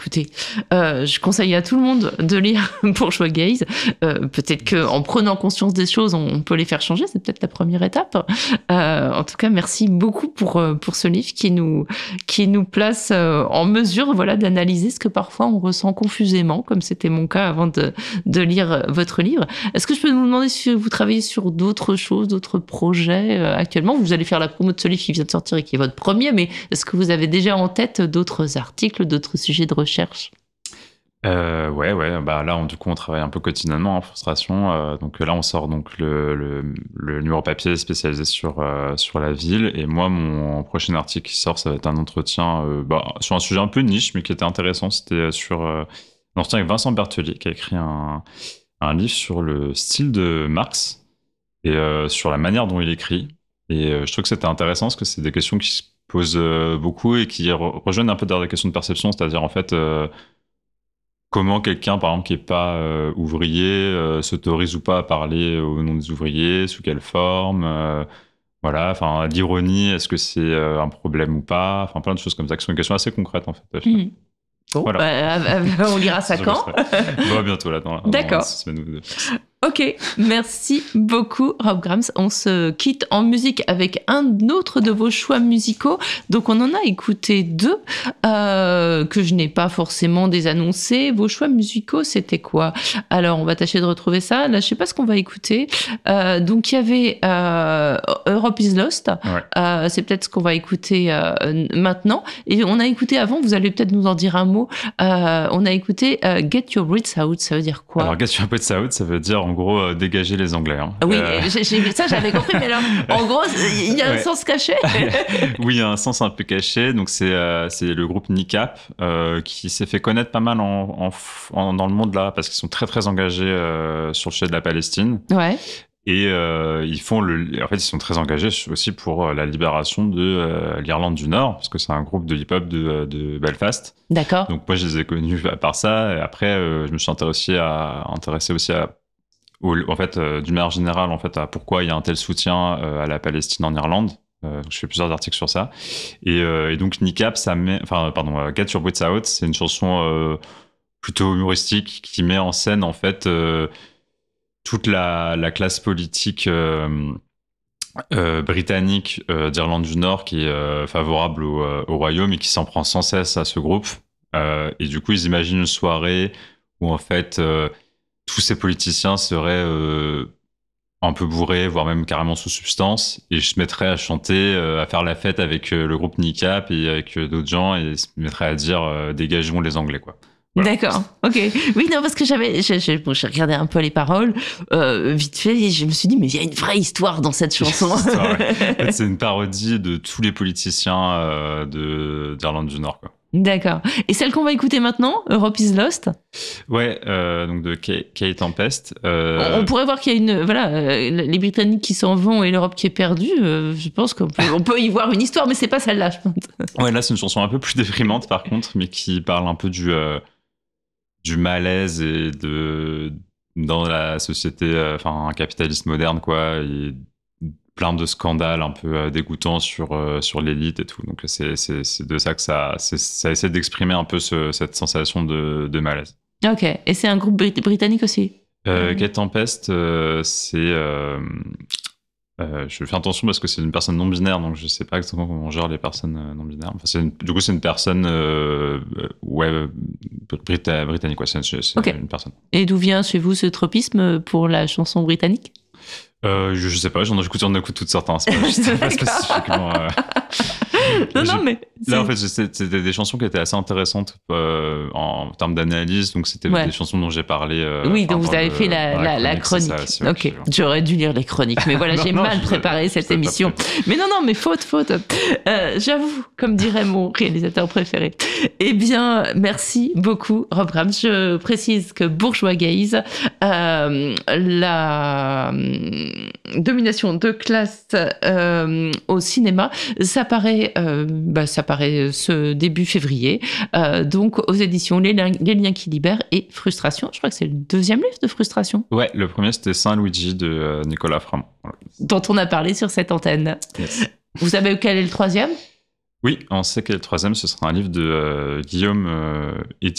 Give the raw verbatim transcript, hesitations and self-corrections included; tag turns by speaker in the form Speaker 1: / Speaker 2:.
Speaker 1: écoutez, euh, je conseille à tout le monde de lire Bourgeois Gays. Euh, peut-être qu'en prenant conscience des choses, on, on peut les faire changer. C'est peut-être la première étape. Euh, en tout cas, merci beaucoup pour, pour ce livre qui nous, qui nous place en mesure voilà, d'analyser ce que parfois on ressent confusément, comme c'était mon cas avant de, de lire votre livre. Est-ce que je peux vous demander si vous travaillez sur d'autres choses, d'autres projets euh, actuellement? Vous allez faire la promo de ce livre qui vient de sortir et qui est votre premier, mais est-ce que vous avez déjà en tête d'autres articles, d'autres sujets de recherche?
Speaker 2: Euh, ouais, ouais. Bah là, on, du coup, on travaille un peu quotidiennement en frustration. Euh, donc là, on sort donc le, le, le numéro papier spécialisé sur euh, sur la ville. Et moi, mon prochain article qui sort, ça va être un entretien euh, bah, sur un sujet un peu niche, mais qui était intéressant. C'était sur euh, un entretien avec Vincent Berthelier, qui a écrit un un livre sur le style de Marx et euh, sur la manière dont il écrit. Et euh, je trouve que c'était intéressant parce que c'est des questions qui se posent euh, beaucoup et qui re- rejoignent un peu dans des questions de perception, c'est-à-dire en fait. Euh, Comment quelqu'un, par exemple, qui n'est pas euh, ouvrier, euh, s'autorise ou pas à parler au nom des ouvriers, sous quelle forme, euh, voilà, enfin, l'ironie, est-ce que c'est euh, un problème ou pas, enfin, plein de choses comme ça, qui sont des questions assez concrètes, en fait.
Speaker 1: Mmh. Bon,
Speaker 2: voilà.
Speaker 1: bah, on lira ça quand?
Speaker 2: Bon, bientôt, là, dans,
Speaker 1: D'accord.
Speaker 2: dans six semaines ou deux.
Speaker 1: Ok, merci beaucoup Rob Grams. On se quitte en musique avec un autre de vos choix musicaux. Donc on en a écouté deux euh, que je n'ai pas forcément désannoncés. Vos choix musicaux, c'était quoi? Alors on va tâcher de retrouver ça. Là, je sais pas ce qu'on va écouter. Euh, donc il y avait euh, Europe is Lost.
Speaker 2: Ouais.
Speaker 1: Euh, c'est peut-être ce qu'on va écouter euh, maintenant. Et on a écouté avant, vous allez peut-être nous en dire un mot. Euh, on a écouté euh, Get Your Wits Out. Ça veut dire quoi?
Speaker 2: Alors Get Your Wits Out, ça veut dire en gros euh, dégager les Anglais. Hein.
Speaker 1: Oui,
Speaker 2: euh...
Speaker 1: j'ai, j'ai vu ça, j'avais compris, mais alors, en gros, il y a un
Speaker 2: ouais.
Speaker 1: sens caché.
Speaker 2: Oui, il y a un sens un peu caché. Donc, c'est, euh, c'est le groupe NICAP euh, qui s'est fait connaître pas mal en, en, en, dans le monde là, parce qu'ils sont très, très engagés euh, sur le sujet de la Palestine.
Speaker 1: Ouais.
Speaker 2: Et euh, ils font le. En fait, ils sont très engagés aussi pour la libération de euh, l'Irlande du Nord, parce que c'est un groupe de hip-hop de, de Belfast.
Speaker 1: D'accord.
Speaker 2: Donc, moi, je les ai connus par ça. Et après, euh, je me suis intéressé, à, intéressé aussi à. En fait, euh, d'une manière générale, en fait, à pourquoi il y a un tel soutien euh, à la Palestine en Irlande. Euh, je fais plusieurs articles sur ça. Et, euh, et donc, NICAP, ça met, enfin, pardon, euh, Get Your Wits Out, c'est une chanson euh, plutôt humoristique qui met en scène, en fait, euh, toute la, la classe politique euh, euh, britannique euh, d'Irlande du Nord qui est euh, favorable au, euh, au Royaume et qui s'en prend sans cesse à ce groupe. Euh, et du coup, ils imaginent une soirée où, en fait, euh, tous ces politiciens seraient euh, un peu bourrés, voire même carrément sous substance, et je se mettrais à chanter, euh, à faire la fête avec euh, le groupe NICAP et avec euh, d'autres gens, et se mettrais à dire euh, dégageons les Anglais, quoi. Voilà.
Speaker 1: D'accord, ok. Oui, non, parce que j'avais, j'ai, j'ai, bon, j'ai regardé un peu les paroles, euh, vite fait, et je me suis dit, mais il y a une vraie histoire dans cette chanson.
Speaker 2: Histoire, ouais. En fait, c'est une parodie de tous les politiciens euh, de, d'Irlande du Nord, quoi.
Speaker 1: D'accord. Et celle qu'on va écouter maintenant, Europe is Lost?
Speaker 2: Ouais, euh, donc de Kay, Kay Tempest. Euh...
Speaker 1: On, on pourrait voir qu'il y a une, voilà, euh, les Britanniques qui s'en vont et l'Europe qui est perdue. Euh, je pense qu'on peut, on peut y voir une histoire, mais c'est pas celle-là, je pense.
Speaker 2: Ouais, là c'est une chanson un peu plus déprimante par contre, mais qui parle un peu du euh, du malaise et de dans la société, enfin euh, un capitalisme moderne, quoi. Et plein de scandales un peu euh, dégoûtants sur euh, sur l'élite et tout. Donc c'est c'est c'est de ça que ça c'est, ça essaie d'exprimer un peu ce, cette sensation de de malaise.
Speaker 1: Ok. Et c'est un groupe brit- britannique aussi.
Speaker 2: Euh, Kay Tempest, euh, c'est euh, euh, je fais attention parce que c'est une personne non binaire, donc je sais pas exactement comment on gère les personnes euh, non binaires. Enfin, c'est une, du coup, c'est une personne euh, ouais brita- britannique, ouais, c'est, c'est
Speaker 1: okay.
Speaker 2: Une personne.
Speaker 1: Et d'où vient chez vous ce tropisme pour la chanson britannique?
Speaker 2: Euh, je, je sais pas, j'en écoute, j'en écoute toutes sortes, hein, c'est pas, je sais pas spécifiquement. Euh...
Speaker 1: non, non, mais.
Speaker 2: C'est... Là, en fait, c'était des chansons qui étaient assez intéressantes euh, en, en termes d'analyse, donc c'était ouais. des chansons dont j'ai parlé. Euh,
Speaker 1: oui, donc vous avez le, fait la, la, la chronique. La chronique. Ça, ok, j'aurais dû lire les chroniques, mais voilà, non, j'ai non, mal préparé cette émission. Mais non, non, mais faute, faute. Euh, j'avoue, comme dirait mon réalisateur préféré. Eh bien, merci beaucoup, Rob Grams. Je précise que Bourgeois Gays, euh, la domination de classe euh, au cinéma, ça paraît, euh, bah, ça paraît ce début février, euh, donc aux éditions Les, Les Liens qui libèrent et Frustration. Je crois que c'est le deuxième livre de Frustration.
Speaker 2: Ouais, le premier c'était Saint-Luigi de euh, Nicolas Framont. Voilà.
Speaker 1: Dont on a parlé sur cette antenne.
Speaker 2: Yes.
Speaker 1: Vous savez quel est le troisième ?
Speaker 2: Oui, on sait que le troisième, ce sera un livre de euh, Guillaume euh,